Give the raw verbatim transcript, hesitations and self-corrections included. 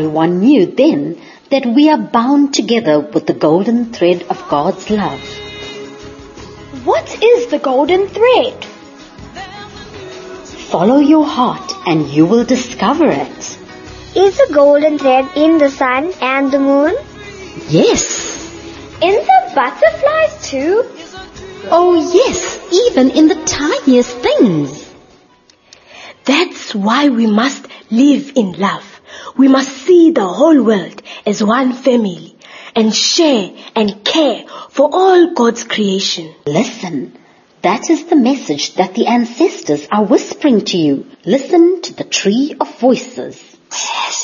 everyone knew then that we are bound together with the golden thread of God's love. What is the golden thread? Follow your heart and you will discover it. Is the golden thread in the sun and the moon? Yes. In the butterflies too? Oh yes, even in the tiniest things. That's why we must live in love. We must see the whole world as one family and share and care for all God's creation. Listen, that is the message that the ancestors are whispering to you. Listen to the tree of voices.